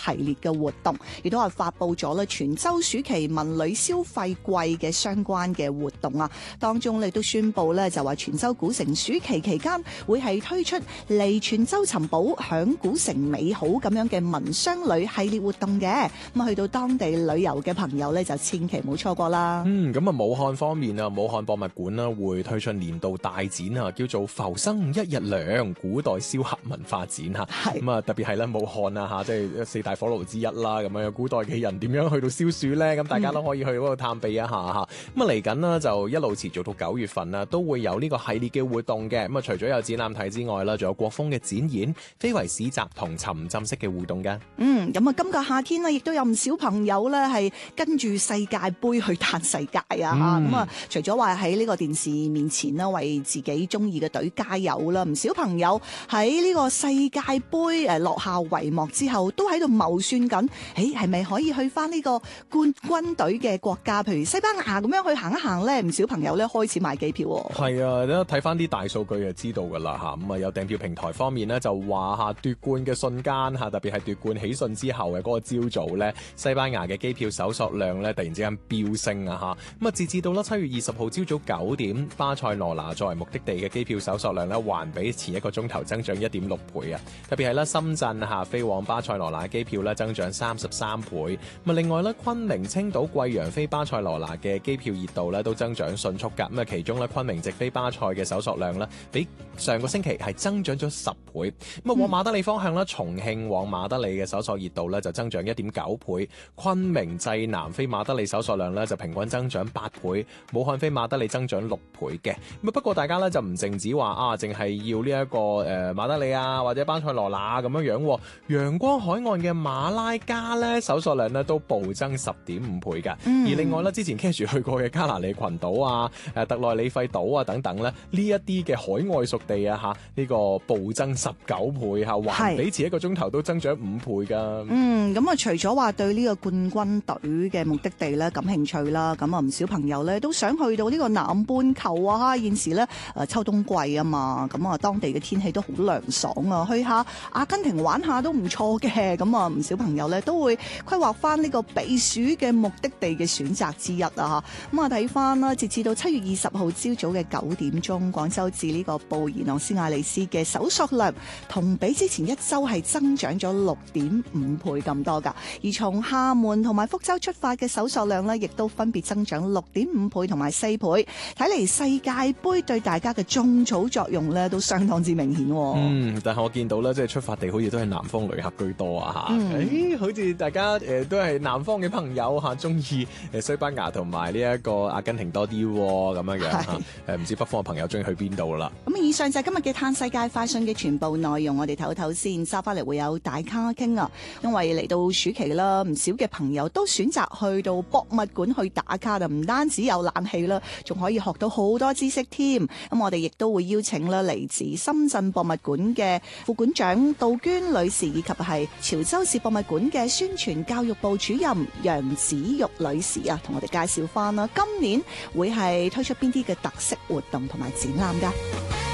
系列嘅活動，亦都係發佈咗咧泉州暑期文旅消費季嘅相關嘅活動啊。當中咧都宣布咧就話泉州古城暑期期間會係推出嚟泉州尋寶享古城美好咁樣嘅文商旅系列活動嘅。咁去到當地旅遊嘅朋友咧就千祈唔好錯過啦。 咁啊武漢方面啊，武漢博物館啦會推出年度大展啊，叫做浮生一日涼古代燒盒文化展嚇。咁啊特別係咧武漢啊嚇，即係四大火爐之一啦。咁樣古代嘅人點樣去到消暑咧？咁大家都可以去嗰度探秘一下嚇。咁啊嚟緊啦就一路持續到9月份啦，都會有呢個系列嘅活動嘅。咁啊除咗有展覽睇之外啦，仲有國風嘅展演、非遺市集同沉浸式嘅互動㗎。 咁啊今個夏天呢，亦都有唔少朋友咧係跟住世界盃去嘆世界啊！咁啊除咗話喺呢個電視面前啦，為自己中意嘅隊加油啦，唔少朋友喺呢個世界盃落下帷幕之後，都喺度謀算緊，係咪可以去翻呢個冠軍隊嘅國家，譬如西班牙咁樣去行一行咧？唔少朋友咧開始買機票。 係啊，睇翻啲大數據就知道噶啦嚇。咁啊有訂票平台方面呢，就話嚇奪冠嘅瞬間嚇，特別係奪冠喜訊之後嘅嗰個朝早咧，西班牙嘅機票搜索量咧突然之間飆升啊嚇。咁啊截至到啦7月20號朝早9點，巴塞羅那作為目的地嘅機票搜索量咧，還比前一個鐘頭增長1.6倍啊！特別係咧深圳嚇飛往巴塞羅那嘅機票咧增長33倍。咁啊另外咧昆明、青島、貴陽飛巴塞羅那嘅機票熱度咧都增長迅速㗎。咁啊其中咧昆明直飛巴塞嘅搜索量咧比上個星期係增長咗10倍。咁啊往馬德里方向咧，重慶往馬德里嘅搜索熱度咧就增長1.9倍。昆明濟南飛馬德里搜索量咧就平均增長8倍。武漢飛馬德里增長6倍嘅。咁不過大家咧就唔淨止話淨係要呢一個馬德里啊或者巴塞羅那咁樣樣。陽光海岸嘅馬拉加咧搜索量咧都暴增10.5倍㗎。而另外咧之前 Cash 去過嘅加那利群島啊、特內里費島啊等等咧，呢一啲嘅海外屬地啊嚇，呢個暴增19倍嚇，還比前一個鐘頭都增長5倍㗎。 咁啊除咗話對呢個冠軍隊嘅目的地咧感興趣啦，咁啊唔少朋友咧都想去到呢個南半球啊。現時咧秋冬季啊嘛，咁啊當地嘅天氣都好涼爽啊，去下阿根廷玩下都唔錯嘅。咁啊唔少朋友咧都會規劃翻呢個避暑嘅目的地嘅選擇之一啊。咁啊睇翻啦，截至到7月20號朝早嘅9點鐘，廣州至呢個布宜諾斯艾利斯嘅搜索量同比之前一周係增長咗6.5倍咁多噶。而從廈門同埋福州出發嘅搜索量咧，亦都分別增長6.5倍同埋4倍。睇嚟世界盃對大家嘅種草作用咧都相當之明顯。 但係我見到咧，即係出發地好似都係南方旅客居多啊嚇。好似大家都係南方嘅朋友嚇，中意西班牙同埋呢一個阿根廷多啲咁樣樣嚇。唔知北方嘅朋友中意去邊度啦？咁以上就係今日嘅嘆世界快訊嘅全部內容。我哋唞唞先，收翻嚟會有大咖傾啊。因為嚟到暑期啦，唔少嘅朋友都選擇去到博物館去打卡，就唔單止有冷氣啦，仲可以學到好多知識添。咁我哋亦都會邀請啦嚟自深圳博物館嘅副館長杜娟女士，以及係潮州市博物館嘅宣傳教育部主任楊子玉女士啊，同我哋介紹翻啦，今年會係推出邊啲嘅特色活動同埋展覽噶。